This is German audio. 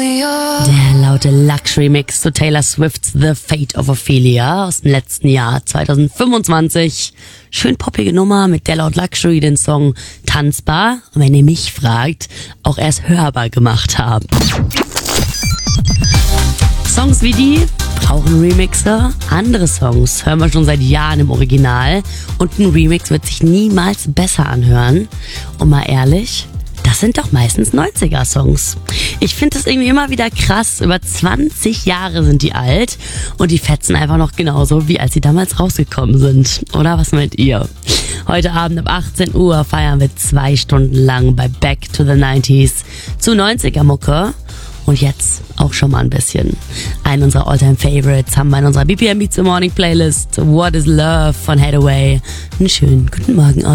Der laute Luxury-Mix zu Taylor Swift's The Fate of Ophelia aus dem letzten Jahr 2025. Schön poppige Nummer, mit der laut Luxury den Song tanzbar, und wenn ihr mich fragt, auch erst hörbar gemacht haben. Songs wie die brauchen Remixer. Andere Songs hören wir schon seit Jahren im Original und ein Remix wird sich niemals besser anhören. Und mal ehrlich, das sind doch meistens 90er-Songs. Ich finde das irgendwie immer wieder krass. Über 20 Jahre sind die alt und die fetzen einfach noch genauso, wie als sie damals rausgekommen sind. Oder was meint ihr? Heute Abend ab 18 Uhr feiern wir 2 Stunden lang bei Back to the 90s zu 90er-Mucke. Und jetzt auch schon mal ein bisschen. Einen unserer All-Time-Favorites haben wir in unserer BPM Beats the Morning Playlist. What is Love von Hathaway. Einen schönen guten Morgen.